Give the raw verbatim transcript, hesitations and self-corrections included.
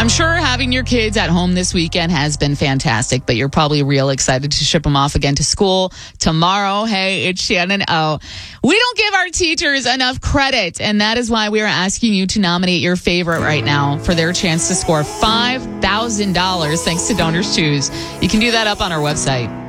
I'm sure having your kids at home this weekend has been fantastic, but you're probably real excited to ship them off again to school tomorrow. Hey, it's Shannon O. We don't give our teachers enough credit, and that is why we are asking you to nominate your favorite right now for their chance to score five thousand dollars thanks to Donors Choose. You can do that up on our website.